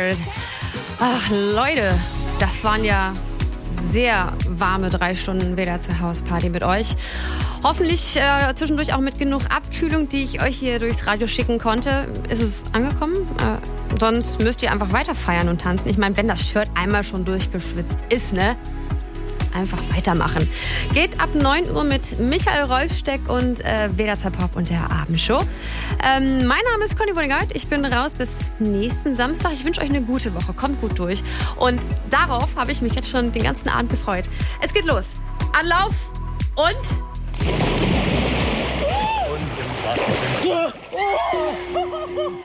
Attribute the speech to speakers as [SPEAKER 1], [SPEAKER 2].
[SPEAKER 1] World. Ach, Leute, das waren ja sehr warme 3 Stunden WDR 2 Hausparty mit euch. Hoffentlich zwischendurch auch mit genug Abkühlung, die ich euch hier durchs Radio schicken konnte. Ist es angekommen? Sonst müsst ihr einfach weiter feiern und tanzen. Ich meine, wenn das Shirt einmal schon durchgeschwitzt ist, ne? Einfach weitermachen. Geht ab 9 Uhr mit Michael Rolfsteck und WDR 2 Pop und der Abendshow. Mein Name ist Conny Bonigard. Ich bin raus bis nächsten Samstag. Ich wünsche euch eine gute Woche. Kommt gut durch. Und darauf habe ich mich jetzt schon den ganzen Abend gefreut. Es geht los. Anlauf und im Wasser.